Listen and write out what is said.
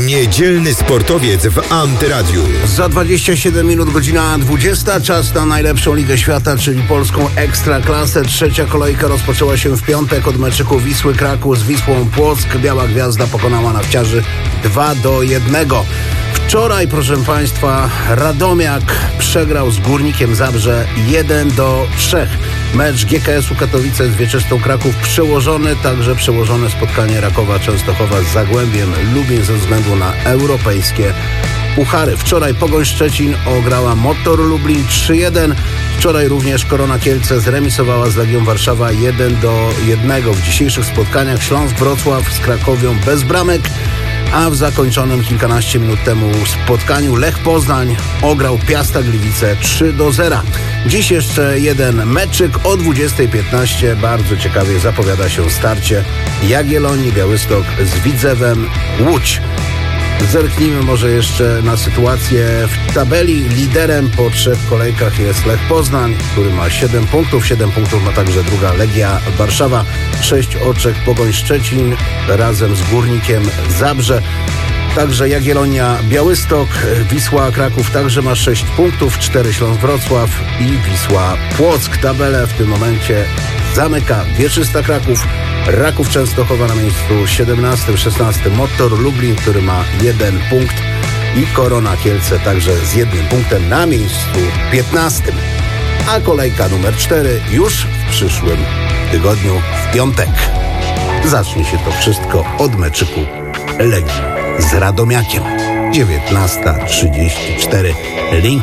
Niedzielny sportowiec w Antyradiu. Za 27 minut godzina 20. Czas na najlepszą ligę świata, czyli polską Ekstraklasę. Trzecia kolejka rozpoczęła się w piątek od meczyku Wisły Kraków z Wisłą Płock. Biała Gwiazda pokonała Nawciarzy 2-1. Wczoraj, proszę Państwa, Radomiak przegrał z Górnikiem Zabrze 1-3. Mecz GKS-u Katowice z Wieczystą Kraków przełożony, także przełożone spotkanie Rakowa Częstochowa z Zagłębiem Lubin ze względu na europejskie puchary. Wczoraj Pogoń Szczecin ograła Motor Lublin 3-1. Wczoraj również Korona Kielce zremisowała z Legią Warszawa 1-1. W dzisiejszych spotkaniach Śląsk Wrocław z Krakowią bez bramek, a w zakończonym kilkanaście minut temu spotkaniu Lech Poznań ograł Piasta Gliwice 3-0. Dziś jeszcze jeden meczyk o 20:15. Bardzo ciekawie zapowiada się starcie Jagiellonii Białystok z Widzewem Łódź. Zerknijmy może jeszcze na sytuację w tabeli. Liderem po 3 kolejkach jest Lech Poznań, który ma 7 punktów. 7 punktów ma także druga Legia Warszawa. 6 oczek Pogoń Szczecin razem z Górnikiem Zabrze. Także Jagiellonia Białystok, Wisła Kraków także ma 6 punktów, 4 Śląsk Wrocław i Wisła Płock. Tabelę w tym momencie zamyka Wieczysta Kraków, Raków Częstochowa na miejscu 17, 16 Motor Lublin, który ma 1 punkt i Korona Kielce także z 1 punktem na miejscu 15. A kolejka numer 4 już w przyszłym tygodniu, w piątek. Zacznie się to wszystko od meczyku Legii z Radomiakiem. 19:34. Link